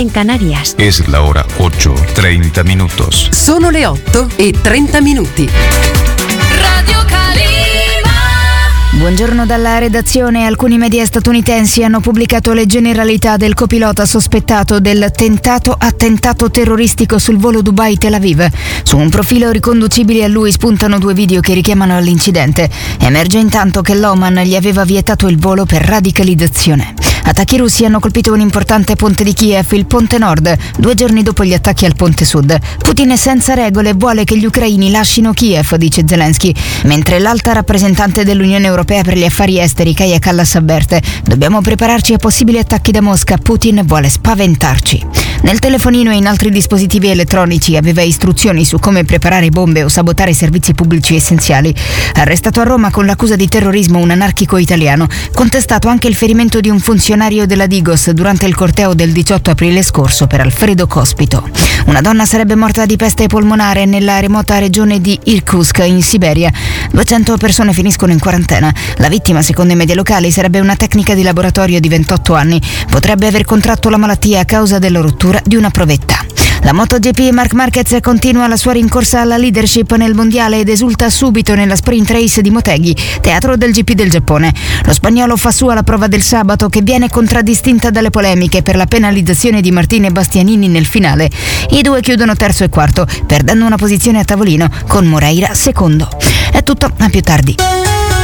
en Canarias. Es la hora 8:30 minutos. Sono le 8:30. Radio Calima. Buongiorno dalla redazione. Alcuni media statunitensi hanno pubblicato le generalità del copilota sospettato del tentato attentato terroristico sul volo Dubai-Tel Aviv. Su un profilo riconducibile a lui spuntano 2 video che richiamano all'incidente. Emerge intanto che l'Oman gli aveva vietato il volo per radicalizzazione. Attacchi russi hanno colpito un importante ponte di Kiev, il Ponte Nord, 2 giorni dopo gli attacchi al Ponte Sud. Putin è senza regole e vuole che gli ucraini lascino Kiev, dice Zelensky, mentre l'alta rappresentante dell'Unione Europea per gli affari esteri, Kaja Kallas, avverte: dobbiamo prepararci a possibili attacchi da Mosca, Putin vuole spaventarci. Nel telefonino e in altri dispositivi elettronici aveva istruzioni su come preparare bombe o sabotare servizi pubblici essenziali. Arrestato a Roma con l'accusa di terrorismo un anarchico italiano, contestato anche il ferimento di un funzionario della Digos durante il corteo del 18 aprile scorso per Alfredo Cospito. Una donna sarebbe morta di peste polmonare nella remota regione di Irkutsk in Siberia. 200 persone finiscono in quarantena. La vittima, secondo i media locali, sarebbe una tecnica di laboratorio di 28 anni. Potrebbe aver contratto la malattia a causa della rottura di una provetta. La MotoGP, Marc Marquez continua la sua rincorsa alla leadership nel mondiale ed esulta subito nella sprint race di Motegi, teatro del GP del Giappone. Lo spagnolo fa sua la prova del sabato, che viene contraddistinta dalle polemiche per la penalizzazione di Martine Bastianini nel finale. I due chiudono terzo e quarto, perdendo una posizione a tavolino con Moreira secondo. È tutto, a più tardi.